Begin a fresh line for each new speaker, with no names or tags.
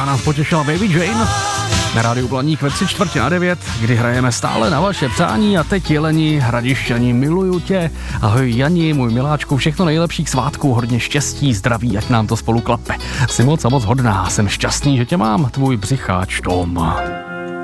nás potěšila Baby Jane na rádiu Blaník ve 8:45, kdy hrajeme stále na vaše přání a teď Jeleni, Hradišťani, miluju tě. Ahoj Jani, můj miláčku, všechno nejlepších svátků, hodně štěstí, zdraví, ať nám to spolu klape. Jsi moc a moc hodná, jsem šťastný, že tě mám, tvůj břicháč Tom.